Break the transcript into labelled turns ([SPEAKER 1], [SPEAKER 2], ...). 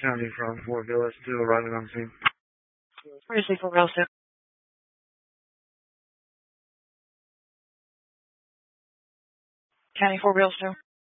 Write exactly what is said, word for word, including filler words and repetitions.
[SPEAKER 1] County from Fort Villas to arriving on scene.
[SPEAKER 2] Previously for Rail two. County Fort Villas two.